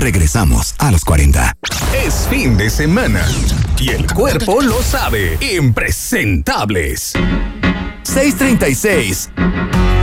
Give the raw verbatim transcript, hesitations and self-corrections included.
Regresamos a los cuarenta. Es fin de semana y el cuerpo lo sabe. Impresentables. seis treinta y seis.